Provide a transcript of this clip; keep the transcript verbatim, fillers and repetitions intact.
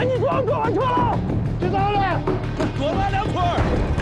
你坐上坐完车了，知道了。 多拉两腿。